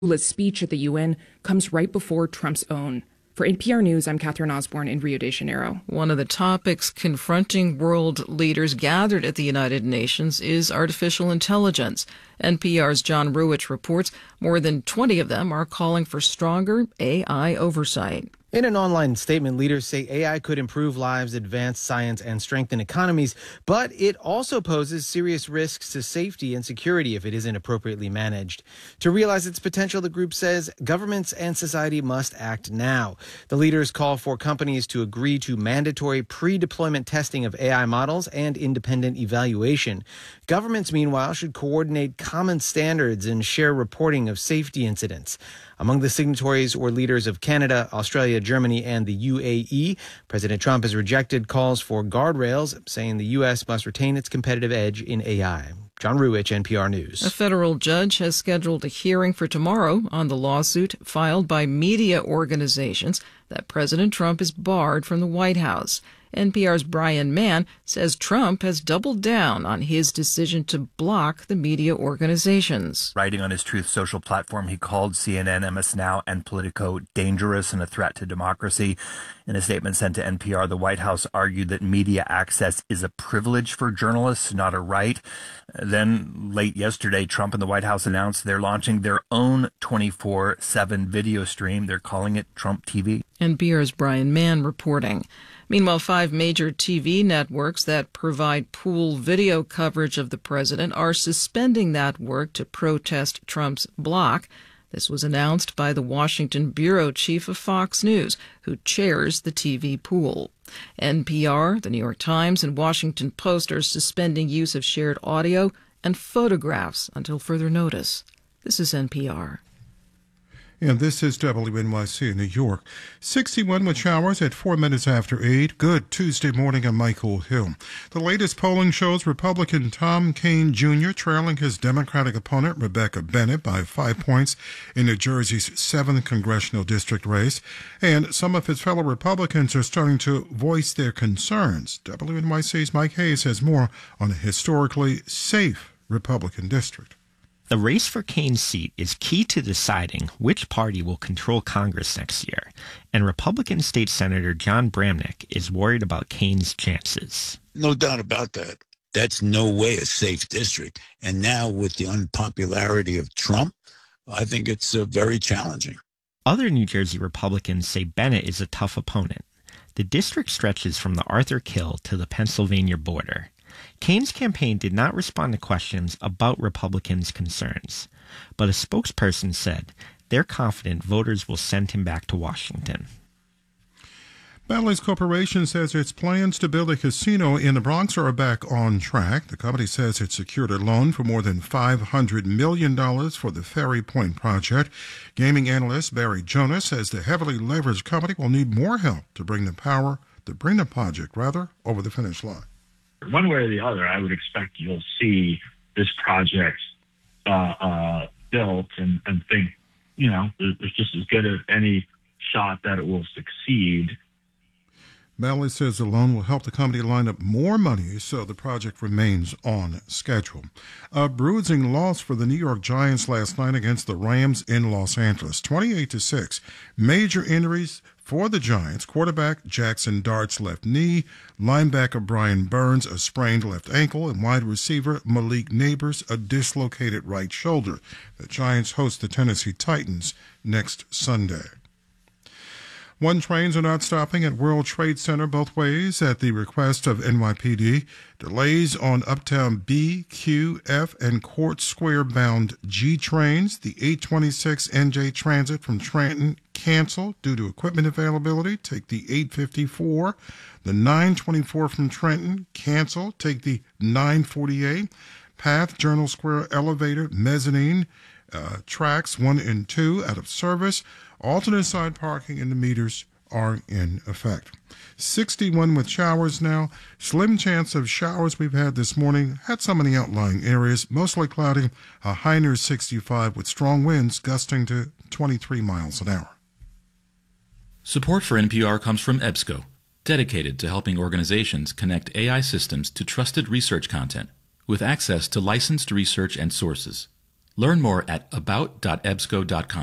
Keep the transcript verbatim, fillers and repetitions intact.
Lula's speech at the U N comes right before Trump's own. For N P R News, I'm Catherine Osborne in Rio de Janeiro. One of the topics confronting world leaders gathered at the United Nations is artificial intelligence. N P R's John Ruwitch reports more than twenty of them are calling for stronger A I oversight. In an online statement, leaders say A I could improve lives, advance science, and strengthen economies, but it also poses serious risks to safety and security if it isn't appropriately managed. To realize its potential, the group says governments and society must act now. The leaders call for companies to agree to mandatory pre-deployment testing of A I models and independent evaluation. Governments, meanwhile, should coordinate common standards and share reporting of safety incidents. Among the signatories were leaders of Canada, Australia, Germany, and the U A E. President Trump has rejected calls for guardrails, saying the U S must retain its competitive edge in A I. John Ruwitch, N P R News. A federal judge has scheduled a hearing for tomorrow on the lawsuit filed by media organizations that President Trump is barred from the White House. N P R's Brian Mann says Trump has doubled down on his decision to block the media organizations. Writing on his Truth Social platform, he called C N N, M S Now, and Politico dangerous and a threat to democracy. In a statement sent to N P R, the White House argued that media access is a privilege for journalists, not a right. Then, late yesterday, Trump and the White House announced they're launching their own twenty-four seven video stream. They're calling it Trump T V. N P R's Brian Mann reporting. Meanwhile, five major T V networks that provide pool video coverage of the president are suspending that work to protest Trump's block. This was announced by the Washington bureau chief of Fox News, who chairs the T V pool. N P R, the New York Times, and Washington Post are suspending use of shared audio and photographs until further notice. This is N P R. And this is W N Y C in New York. sixty-one with showers at four minutes after eight. Good Tuesday morning. I'm Michael Hill. The latest polling shows Republican Tom Kean Junior trailing his Democratic opponent Rebecca Bennett by five points in New Jersey's seventh congressional district race. And some of his fellow Republicans are starting to voice their concerns. W N Y C's Mike Hayes has more on a historically safe Republican district. The race for Kean's seat is key to deciding which party will control Congress next year, and Republican State Senator John Bramnick is worried about Kean's chances. No doubt about that. That's no way a safe district. And now with the unpopularity of Trump, I think it's uh, very challenging. Other New Jersey Republicans say Bennett is a tough opponent. The district stretches from the Arthur Kill to the Pennsylvania border. Kean's campaign did not respond to questions about Republicans' concerns, but a spokesperson said they're confident voters will send him back to Washington. Bally's Corporation says its plans to build a casino in the Bronx are back on track. The company says it secured a loan for more than five hundred million dollars for the Ferry Point project. Gaming analyst Barry Jonas says the heavily leveraged company will need more help to bring the power, to bring the project, rather, over the finish line. One way or the other, I would expect you'll see this project uh, uh, built and, and think, you know, there's just as good as any shot that it will succeed. Bally says the loan will help the company line up more money so the project remains on schedule. A bruising loss for the New York Giants last night against the Rams in Los Angeles, twenty-eight to six. Major injuries for the Giants: quarterback Jackson Dart's left knee, linebacker Brian Burns a sprained left ankle, and wide receiver Malik Neighbors a dislocated right shoulder. The Giants host the Tennessee Titans next Sunday. One trains are not stopping at World Trade Center both ways at the request of N Y P D. Delays on Uptown B, Q, F, and Court Square bound G trains. The eight twenty-six N J Transit from Trenton canceled due to equipment availability. Take the eight fifty-four. The nine twenty-four from Trenton canceled. Take the nine forty-eight. Path Journal Square elevator mezzanine uh, tracks one and two out of service. Alternate side parking and the meters are in effect. sixty-one with showers now. Slim chance of showers we've had this morning. Had some in the outlying areas. Mostly cloudy. A high near sixty-five with strong winds gusting to twenty-three miles an hour. Support for N P R comes from EBSCO, dedicated to helping organizations connect A I systems to trusted research content with access to licensed research and sources. Learn more at about dot ebsco dot com.